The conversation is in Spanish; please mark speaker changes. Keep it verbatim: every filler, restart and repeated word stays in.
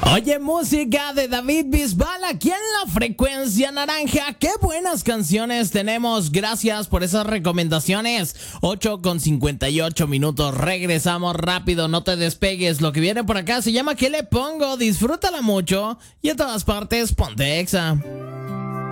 Speaker 1: Oye, música de David Bisbal aquí en la frecuencia naranja. Qué buenas canciones tenemos. Gracias por esas recomendaciones. ocho con cincuenta y ocho minutos. Regresamos rápido. No te despegues. Lo que viene por acá se llama ¿Qué le pongo? Disfrútala mucho. Y en todas partes, ponte Exa.